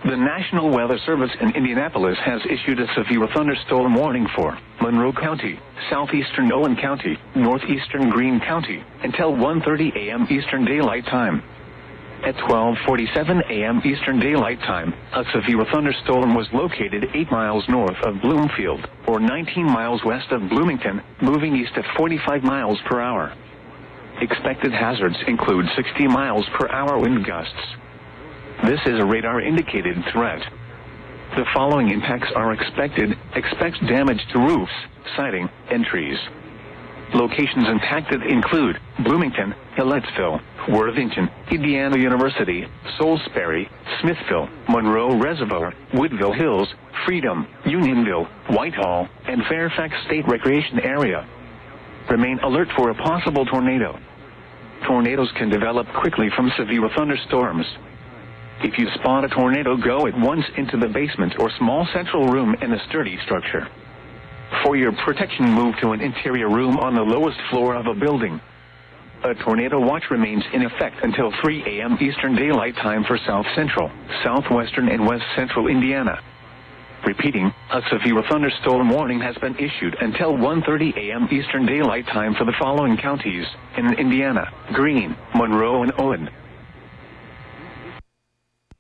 The National Weather Service in Indianapolis has issued a severe thunderstorm warning for Monroe County, southeastern Owen County, northeastern Greene County, until 1:30 a.m. Eastern Daylight Time. At 12:47 a.m. Eastern Daylight Time, a severe thunderstorm was located 8 miles north of Bloomfield, or 19 miles west of Bloomington, moving east at 45 miles per hour. Expected hazards include 60 miles per hour wind gusts. This is a radar-indicated threat. The following impacts are expected. Expect damage to roofs, siding, and trees. Locations impacted include Bloomington, Hilletsville, Worthington, Indiana University, Salisbury, Smithville, Monroe Reservoir, Woodville Hills, Freedom, Unionville, Whitehall, and Fairfax State Recreation Area. Remain alert for a possible tornado. Tornadoes can develop quickly from severe thunderstorms. If you spot a tornado, go at once into the basement or small central room in a sturdy structure. For your protection, move to an interior room on the lowest floor of a building. A tornado watch remains in effect until 3 a.m. Eastern Daylight Time for South Central, Southwestern, and West Central Indiana. Repeating, a severe thunderstorm warning has been issued until 1:30 a.m. Eastern Daylight Time for the following counties in Indiana: Greene, Monroe, and Owen.